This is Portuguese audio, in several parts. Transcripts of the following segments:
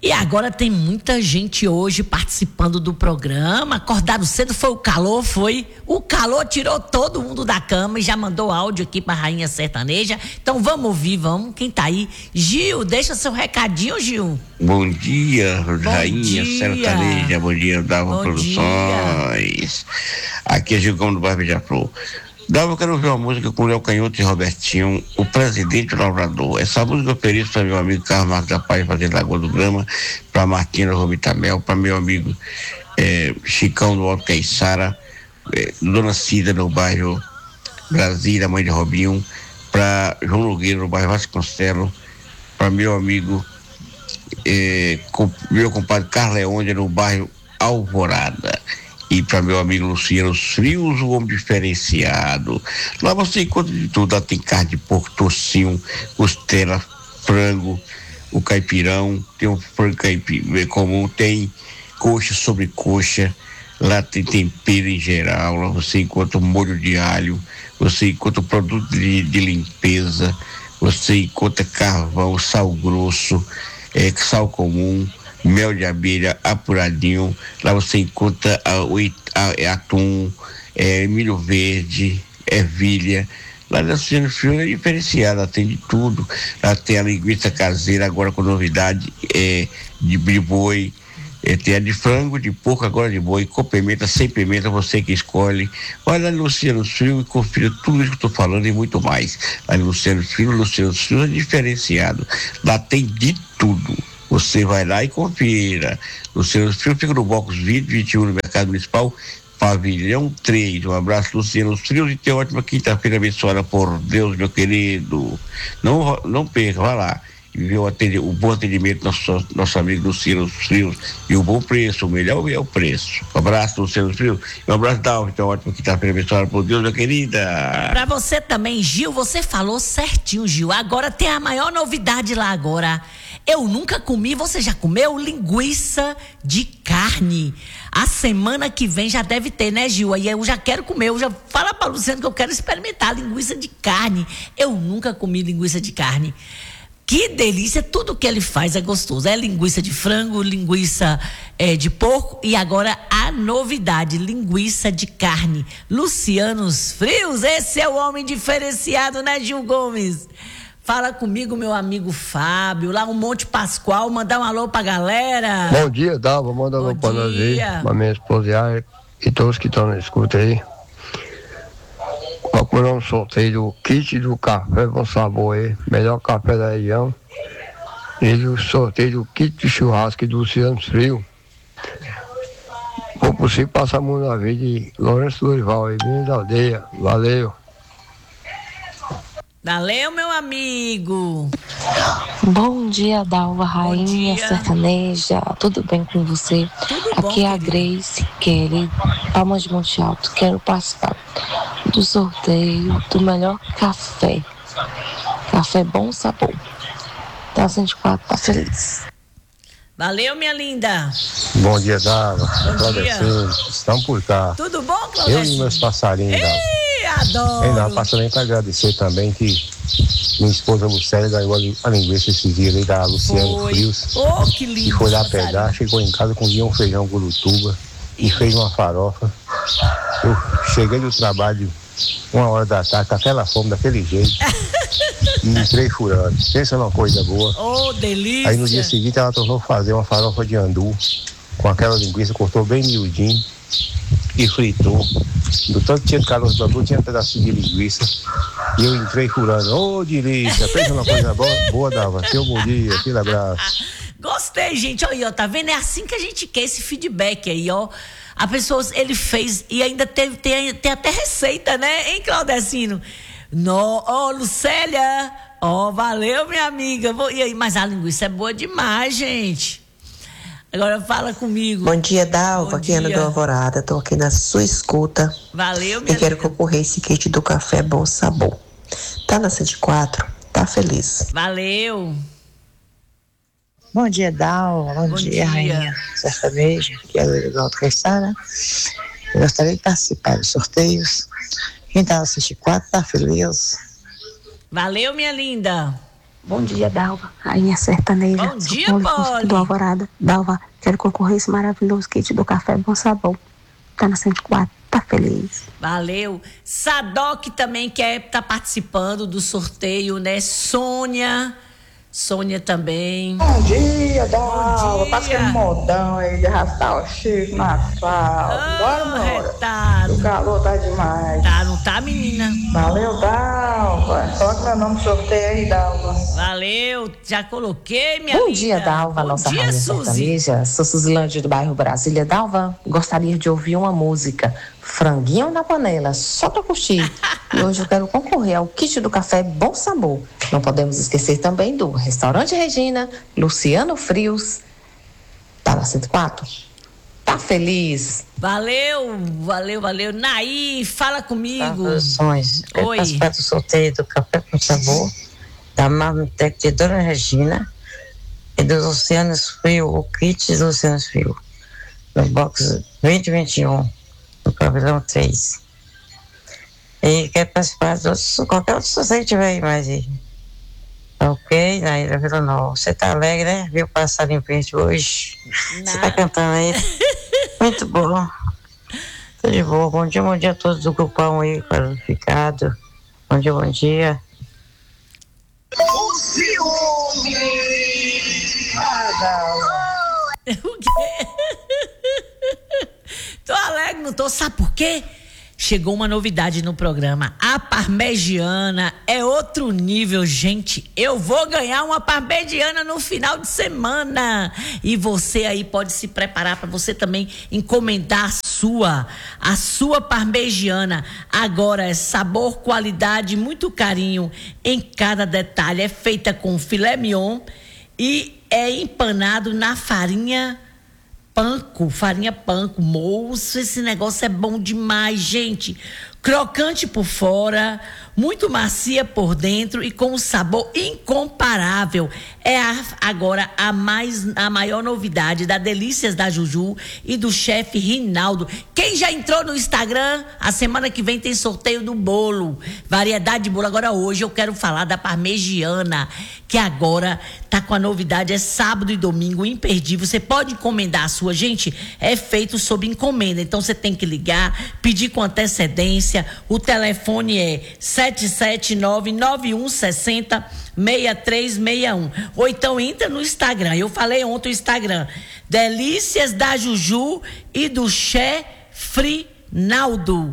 E agora tem muita gente hoje participando do programa. Acordaram cedo, foi o calor, foi. O calor tirou todo mundo da cama e já mandou áudio aqui pra Rainha Sertaneja. Então vamos ouvir, vamos. Quem tá aí? Gil, deixa seu recadinho, Gil. Bom dia, Rainha Sertaneja. Bom dia, Dava Produções. Aqui é Gilgão do bairro Beija-Flor. Dava, eu quero ouvir uma música com Léo Canhoto e Robertinho, O Presidente Lavrador. Essa música eu ofereço para meu amigo Carlos Marcos da Paz, Fazenda Lagoa do Grama, para Martina Romitamel, para meu amigo Chicão do Alto Caiçara, Dona Cida no bairro Brasília, mãe de Robinho, para João Nogueira no bairro Vasconcelos, para meu amigo, meu compadre Carlos Leôndia no bairro Alvorada. E para meu amigo Luciano Frios, o homem diferenciado. Lá você encontra de tudo. Lá tem carne de porco, tocinho, costela, frango, o caipirão, tem um frango caipira comum, tem coxa sobre coxa. Lá tem tempero em geral. Lá você encontra um molho de alho, você encontra produto de limpeza, você encontra carvão, sal grosso, sal comum, mel de abelha apuradinho. Lá você encontra atum, milho verde, ervilha. Lá na Luciano Frios é diferenciada, tem de tudo. Lá tem a linguiça caseira agora com novidade, de boi, tem a de frango, de porco, agora de boi, com pimenta, sem pimenta, você que escolhe. Vai lá no Luciano Frios e confira tudo isso que eu estou falando e muito mais. Lá no Luciano Frios é diferenciado. Lá tem de tudo. Você vai lá e confira. Luciano Frios fica no Box 21 no Mercado Municipal, Pavilhão 3. Um abraço, Luciano Frios, e tenha uma ótima quinta-feira abençoada por Deus, meu querido. Não perca, vai lá e vê o bom atendimento do nosso amigo Luciano Frios e o bom preço, o melhor é o preço. Um abraço, Luciano Frios, e um abraço, Dalva. Então, ótima quinta-feira abençoada por Deus, minha querida. Pra você também, Gil, você falou certinho, Gil. Agora tem a maior novidade lá agora. Eu nunca comi, você já comeu? Linguiça de carne. A semana que vem já deve ter, né, Gil? Aí eu já quero comer, eu já fala pra Luciano que eu quero experimentar linguiça de carne. Eu nunca comi linguiça de carne. Que delícia, tudo que ele faz é gostoso. É linguiça de frango, linguiça de porco e agora a novidade, linguiça de carne. Luciano Frios, esse é o homem diferenciado, né, Gil Gomes? Fala comigo, meu amigo Fábio, lá no Monte Pascoal, mandar um alô pra galera. Bom dia, Dalva, manda um alô pra nós aí, pra minha esposa e todos que estão na escuta aí. Procurar um sorteio do kit do café Bom Sabor aí, melhor café da região. E o sorteio do kit de churrasco do Luciano Frios. For possível, passar a mão na vida de Lourenço Dorival aí, vindo da aldeia. Valeu. Valeu, meu amigo. Bom dia, Dalva, Rainha Sertaneja. Tudo bem com você? Tudo Aqui bom, é a Grace Kelly, Palmas de Monte Alto. Quero participar do sorteio do melhor café. Café Bom Sabor. Tá 104, tá feliz. Valeu, minha linda. Bom dia, Dalva. Bom dia. Estamos por cá. Tudo bom, Claudecino? Eu e meus passarinhos, Dalva. Adoro. Não, passo nem para agradecer também que minha esposa Lucélia ganhou a linguiça esses dias aí da Luciano Frios. Oh, que lindo. E foi lá pegar, chegou em casa, comia um feijão gurutuba e fez uma farofa. Eu cheguei do trabalho 1h da tarde, com aquela fome, daquele jeito. Me entrei furando. Pensa numa coisa boa. Oh, delícia. Aí no dia seguinte ela tornou fazer uma farofa de andu com aquela linguiça, cortou bem miudinho e fritou. Do tanto que tinha de caroço do andu, tinha um pedacinho de linguiça. E eu entrei furando. Ô, delícia. Pensa numa coisa boa, Dava. Seu bom dia, aquele abraço. Gostei, gente. Olha aí, ó, tá vendo? É assim que a gente quer esse feedback aí, ó. A pessoa, ele fez e ainda tem até receita, né, hein, Claudecino? Lucélia, valeu, minha amiga. E aí, mas a linguiça é boa demais, gente. Agora fala comigo. Bom dia, Dalva, aqui é Ana do Alvorada, tô aqui na sua escuta. Valeu, minha amiga. E quero concorrer esse kit do Café Bom Sabor. Tá na 104, tá feliz. Valeu. Bom dia, Dalva. Bom dia, Rainha Sertaneja, que é o Alto Caiçara. Eu gostaria de participar dos sorteios. Quem tá no 104 tá feliz. Valeu, minha linda. Bom dia, Dalva. Rainha sertaneja. Bom dia, Sou Poli. do Alvorada. Dalva, quero concorrer esse maravilhoso kit do Café Bom Sabor. Tá na 104, tá feliz. Valeu. Sadoc também tá participando do sorteio, né? Sônia também. Bom dia, Dalva. Bom dia. Passa aquele modão aí de arrastar o Chico no asfalto. Bora, amor. Retado. O calor tá demais. Tá, não tá, menina? Valeu, Dalva. Coloca meu nome no sorteio aí, Dalva. Valeu, já coloquei, minha Bom linda. dia, Dalva, Bom nossa dia, rainha Suzy. sertaneja. Sou Suzilândia do bairro Brasília. Dalva, gostaria de ouvir uma música, Franguinho na Panela, só pra curtir. E hoje eu quero concorrer ao kit do Café Bom Sabor. Não podemos esquecer também do Restaurante Regina, Luciano Frios, tá na 104. Tá feliz? Valeu. Naí, fala comigo. Produções. Quero Oi. participar do sorteio do Café com Sabor, da Marmitex de Dona Regina e dos Oceanos Frio, o kit dos Oceanos Frio, no box 2021, no pavilhão 3. E quero participar de qualquer outro sorteio que tiver aí mais aí. Ok, Naíra Vila Nova. Você tá alegre, né? Viu o passarinho verde hoje? Você tá cantando aí? Muito bom. Tudo de boa. Bom dia a todos do grupão aí, qualificado. Bom dia. O ciúme. O quê? Tô alegre, não tô. Sabe por quê? Chegou uma novidade no programa. A parmegiana é outro nível, gente. Eu vou ganhar uma parmegiana no final de semana. E você aí pode se preparar para você também encomendar a sua parmegiana. Agora é sabor, qualidade, muito carinho em cada detalhe. É feita com filé mignon e é empanado na farinha panko, moço, esse negócio é bom demais, gente. Crocante por fora, muito macia por dentro e com um sabor incomparável. É agora a maior novidade da Delícias da Juju e do chefe Rinaldo. Quem já entrou no Instagram, a semana que vem tem sorteio do bolo, variedade de bolo. Agora hoje eu quero falar da parmegiana, que agora tá com a novidade, é sábado e domingo, imperdível. Você pode encomendar a sua, gente, é feito sob encomenda, então você tem que ligar, pedir com antecedência. O telefone é 779-9160-6361. Ou então entra no Instagram. Eu falei ontem o Instagram. Delícias da Juju e do chefe Rinaldo.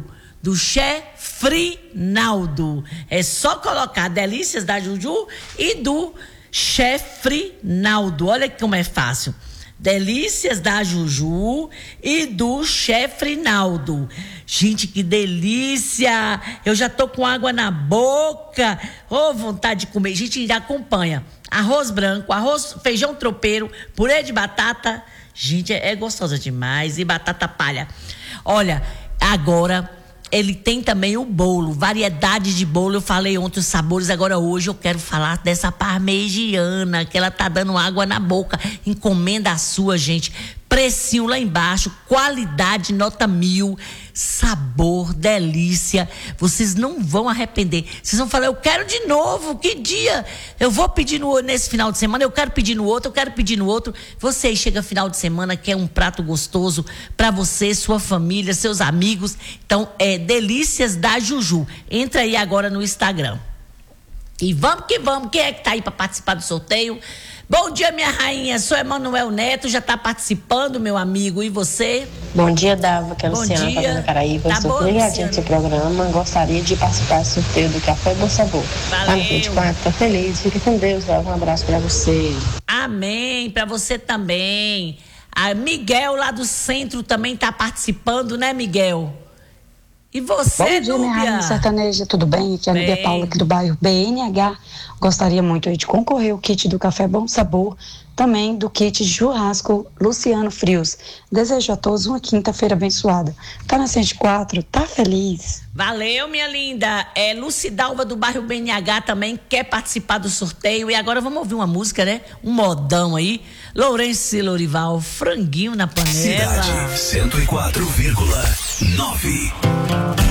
É só colocar Delícias da Juju e do chefe Rinaldo. Olha como é fácil. Delícias da Juju e do chefe Rinaldo. Gente, que delícia! Eu já tô com água na boca. Ô, vontade de comer. Gente, ainda acompanha. Arroz branco, feijão tropeiro, purê de batata. Gente, é gostosa demais. E batata palha. Olha, agora ele tem também o bolo, variedade de bolo. Eu falei ontem os sabores, agora hoje eu quero falar dessa parmegiana, que ela tá dando água na boca. Encomenda a sua, gente. Precinho lá embaixo, qualidade nota 1000, sabor, delícia. Vocês não vão arrepender. Vocês vão falar, eu quero de novo, que dia? Eu vou pedir nesse final de semana, eu quero pedir no outro. Você chega final de semana, quer um prato gostoso para você, sua família, seus amigos. Então, é Delícias da Juju. Entra aí agora no Instagram. E vamos que vamos. Quem é que tá aí para participar do sorteio? Bom dia, minha rainha. Sou Emanuel Neto, já está participando, meu amigo. E você? Bom dia, Dalva, que é a Luciana, Fazenda Caraíba. Tá Estou ligadinha no seu programa. Gostaria de participar do sorteio do Café Bom Sabor. Valeu. Tá no 24, tá feliz. Fique com Deus, Dalva. Um abraço para você. Amém. Para você também. A Miguel, lá do centro, também está participando, né, Miguel? E você, Bom dia, minha rainha sertaneja, tudo bem? Aqui é a Lídia Paula, aqui do bairro BNH. Gostaria muito aí de concorrer o kit do Café Bom Sabor, também do kit de churrasco Luciano Frios. Desejo a todos uma quinta-feira abençoada. Tá na 104, tá feliz? Valeu, minha linda. Lucidalva do bairro BNH também quer participar do sorteio. E agora vamos ouvir uma música, né? Um modão aí. Lourenço e Lorival, Franguinho na Panela. Cidade 104,9.